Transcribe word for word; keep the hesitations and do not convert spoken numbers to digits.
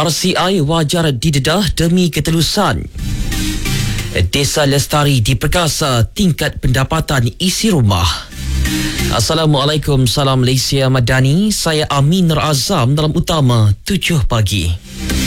R C I wajar didedah demi ketelusan. Desa Lestari diperkasa tingkat pendapatan isi rumah. Assalamualaikum, salam Malaysia Madani. Saya Amin Nur Azam dalam utama tujuh pagi.